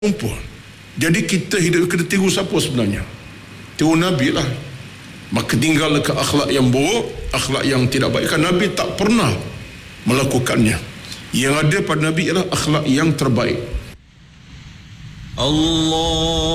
jumpa. Jadi kita hidup kena tiru siapa sebenarnya? Tiru Nabi lah. Maka tinggallah ke akhlak yang buruk, akhlak yang tidak baik. Kan Nabi tak pernah melakukannya. Yang ada pada Nabi ialah akhlak yang terbaik. Allah